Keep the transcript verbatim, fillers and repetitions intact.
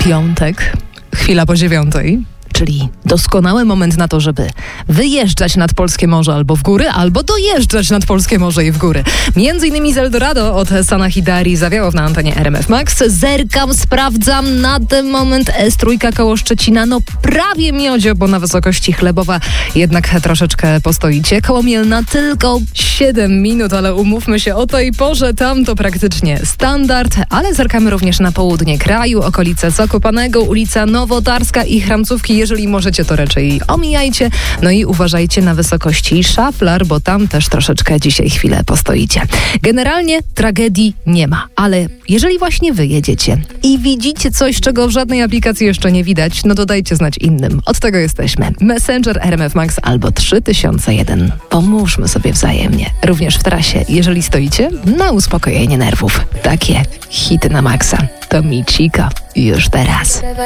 Piątek, chwila po dziewiątej. Czyli doskonały moment na to, żeby wyjeżdżać nad Polskie Morze albo w góry, albo dojeżdżać nad Polskie Morze i w góry. Między innymi z Eldorado od Sanach Darii zawiało na antenie R M F Max. Zerkam, sprawdzam na ten moment S trzy koło Szczecina. No prawie miodzio, bo na wysokości Chlebowa jednak troszeczkę postoicie. Koło Mielna tylko siedem minut, ale umówmy się, o tej porze tam to praktycznie standard. Ale zerkamy również na południe kraju, okolice Zakopanego, ulica Nowotarska i Chramcówki. Jeżeli możecie, to raczej omijajcie. No i uważajcie na wysokości Szaflar, bo tam też troszeczkę dzisiaj chwilę postoicie. Generalnie tragedii nie ma, ale jeżeli właśnie wy jedziecie i widzicie coś, czego w żadnej aplikacji jeszcze nie widać, no to dajcie znać innym. Od tego jesteśmy. Messenger R M F Max albo trzy tysiące jeden. Pomóżmy sobie wzajemnie. Również w trasie, jeżeli stoicie, na uspokojenie nerwów. Takie hity na maksa. To Micika już teraz.